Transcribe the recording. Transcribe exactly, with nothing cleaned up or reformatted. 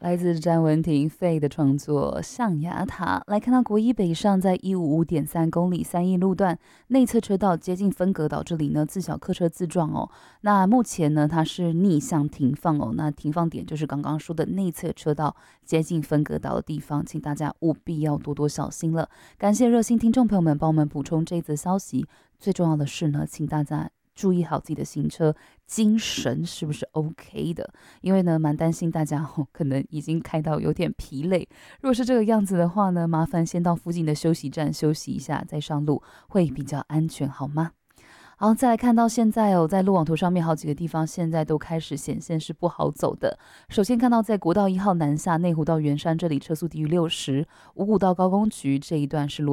来自詹文婷费的创作《象牙塔》。来看到国一北上，在一五五点三公里三义路段内侧车道接近分隔岛这里呢，自小客车自撞哦。那目前呢，它是逆向停放哦。那停放点就是刚刚说的内侧车道接近分隔岛的地方，请大家务必要多多小心了。感谢热心听众朋友们帮我们补充这一则消息。最重要的是呢，请大家注意好自己的行车精神是不是 OK 的？因为呢，蛮担心大家哦，可能已经开到有点疲累。如果是这个样子的话呢，麻烦先到附近的休息站休息一下，再上路会比较安全，好吗？好，再来看到现在哦，在路网图上面好几个地方现在都开始显现是不好走的。首先看到在国道一号南下内湖到圆山这里车速低于六十，五股到高工局这一段是